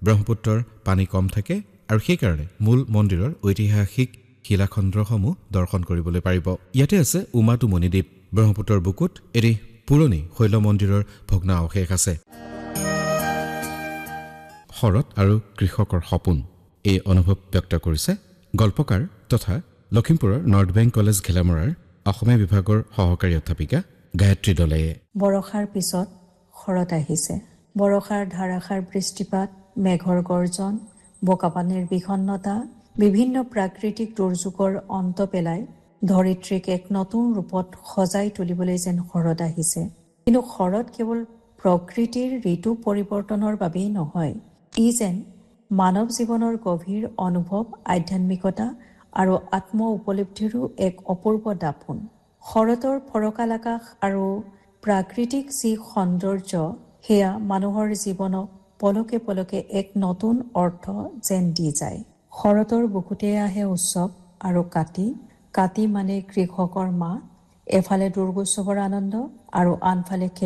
ব্ৰহ্মপুত্ৰৰ পানী কম থাকে আৰু সেইকাৰণে মূল মন্দিৰৰ ঐতিহাসিক শিলাখণ্ডসমূহ দৰ্শন কৰিবলৈ পাৰিব। ইয়াতে আছে উমাটুমনি দ্বীপ। ব্ৰহ্মপুত্ৰৰ বুকুত এটি পুৰণি শৈল মন্দিৰৰ ভগ্নাৱশেষ আছে। শৰৎ আৰু কৃষকৰ সপোন এই অনুভৱ ব্যক্ত কৰিছে গল্পকাৰ তথা লখিমপুৰৰ নৰ্থ বেংক কলেজ ঘেলামৰাৰ অসমীয়া বিভাগৰ সহকাৰী অধ্যাপিকা গায়ত্ৰী দলেয়ে। বৰষাৰ পিছত শৰৎ আহিছে। বৰষাৰ ধাৰাসাৰ বৃষ্টিপাত, মেঘৰ গৰ্জন, বোকাপানীৰ বিষণ্ণতা, বিভিন্ন প্ৰাকৃতিক দুৰ্যোগৰ অন্ত পেলাই ধৰিত্ৰীক এক নতুন ৰূপত সজাই তুলিবলৈ যেন শৰৎ আহিছে। কিন্তু শৰৎ কেৱল প্ৰকৃতিৰ ঋতু পৰিৱৰ্তনৰ বাবেই নহয়, ই যেন মানৱ জীৱনৰ গভীৰ অনুভৱ, আধ্যাত্মিকতা আৰু আত্ম উপলব্ধিৰো এক অপূৰ্ব দাপোন। শৰতৰ ফৰকাল আকাশ আৰু প্ৰাকৃতিক যি সৌন্দৰ্য, সেয়া মানুহৰ জীৱনক পলকে পলকে এক নতুন অৰ্থ যেন দি যায়। শৰতৰ বুকুতে আহে উৎসৱ আৰু কাতি মানে কৃষকৰ মাহ। এফালে দুৰ্গোৎসৱৰ আনন্দ আৰু আনফালে